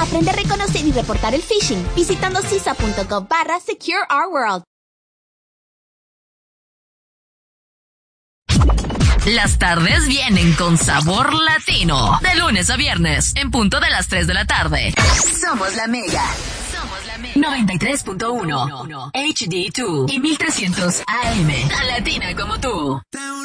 Aprende a reconocer y reportar el phishing visitando cisa.gov/Secure Our World. Las tardes vienen con sabor latino. De lunes a viernes, en punto de las 3 de la tarde. Somos la Mega. 93.1 HD2 y 1300 AM. Tan latina como tú.